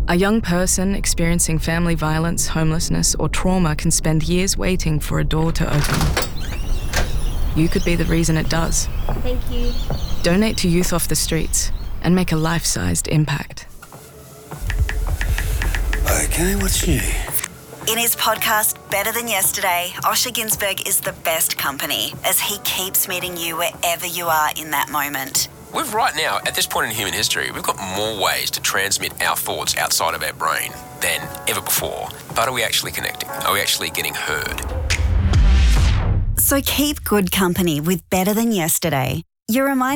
A young person experiencing family violence, homelessness, or trauma can spend years waiting for a door to open. You could be the reason it does. Thank you. Donate to Youth Off the Streets and make a life-sized impact. Okay, what's new? In his podcast, Better Than Yesterday, Osher Günsberg is the best company as he keeps meeting you wherever you are in that moment. We've right now, at this point in human history, we've got more ways to transmit our thoughts outside of our brain than ever before. But are we actually connecting? Are we actually getting heard? So keep good company with Better Than Yesterday. You're reminded